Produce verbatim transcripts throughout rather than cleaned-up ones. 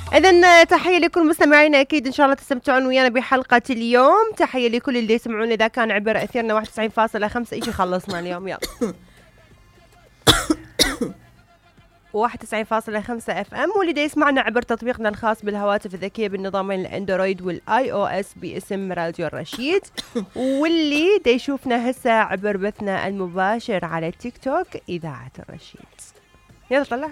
إذن تحية لكل مستمعينا، أكيد إن شاء الله تستمتعون ويانا بحلقة اليوم. تحية لكل اللي يسمعون إذا كان عبر أثيرنا واحد وتسعين فاصلة خمسة. إيش خلصنا اليوم؟ يلا واحد وتسعين فاصلة خمسة اف ام، واللي دا يسمعنا عبر تطبيقنا الخاص بالهواتف الذكية بالنظامين الاندرويد والاي او اس باسم راديو الرشيد، واللي دا يشوفنا هسه عبر بثنا المباشر على التيك توك إذاعة الرشيد. يلا طلع.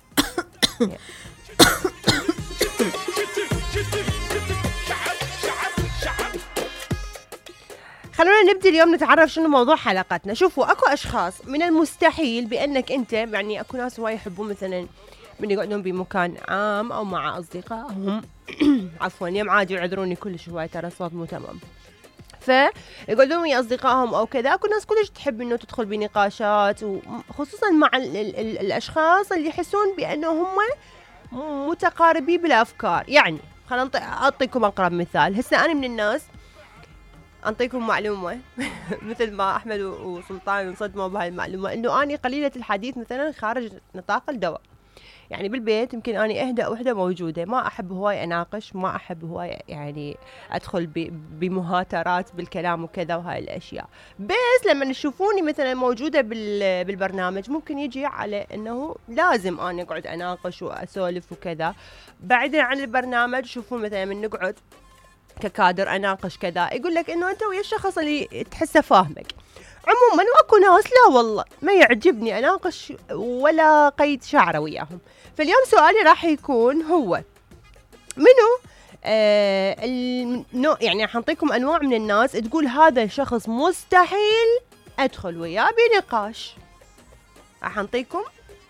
خلونا نبدأ اليوم نتعرف شنو موضوع حلقتنا. شوفوا، اكو اشخاص من المستحيل بانك انت، يعني اكو ناس هواي يحبون مثلا من يقعدون بمكان عام او مع اصدقائهم عفوا يم عادي يعذروني كلش هواي، ترى الصوت مو تمام. فيقعدون ويا اصدقائهم او كذا، اكو ناس كلش تحب انه تدخل بنقاشات، وخصوصا مع ال ال ال الاشخاص اللي يحسون بانه هم متقاربين بالافكار. يعني خلينا اعطيكم اقرب مثال. هسه انا من الناس أنطيكم معلومة مثل ما أحمد وسلطان انصدموا بهاي المعلومة، إنه أنا قليلة الحديث مثلا خارج نطاق الدواء. يعني بالبيت يمكن أنا أهدأ وحدة موجودة، ما أحب هواي أناقش، ما أحب هواي يعني أدخل بمهاترات بالكلام وكذا وهاي الأشياء. بس لما تشوفوني مثلا موجودة بالبرنامج ممكن يجي على إنه لازم أنا أقعد أناقش وأسولف وكذا. بعدين عن البرنامج شوفون مثلا من نقعد ككادر اناقش كذا، يقول لك انه انت ويا الشخص اللي تحسه فاهمك. عموما واكو ناس لا والله ما يعجبني اناقش ولا قيد شعره وياهم. فاليوم سؤالي راح يكون هو منو آه النوع، يعني حنطيكم انواع من الناس تقول هذا الشخص مستحيل ادخل وياه بنقاش. راح نعطيكم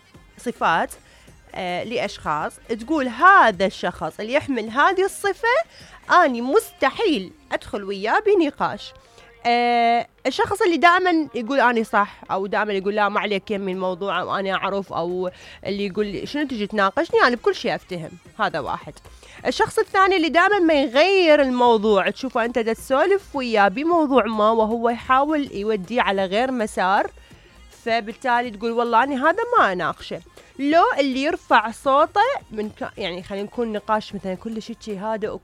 صفات آه لاشخاص تقول هذا الشخص اللي يحمل هذه الصفة أني مستحيل أدخل وياه بنقاش. أه الشخص اللي دائما يقول أني صح، أو دائما يقول لا ما عليك يمي الموضوع أو أنا أعرف، أو اللي يقول شنو تجي تناقشني أنا يعني بكل شيء أفتهم. هذا واحد. الشخص الثاني اللي دائما ما يغير الموضوع، تشوفه أنت تسولف وياه بموضوع ما وهو يحاول يوديه على غير مسار، فبالتالي تقول والله أنا هذا ما أناقشه. لو اللي يرفع صوته من يعني خلينا نكون نقاش مثلا كل شيء هادئ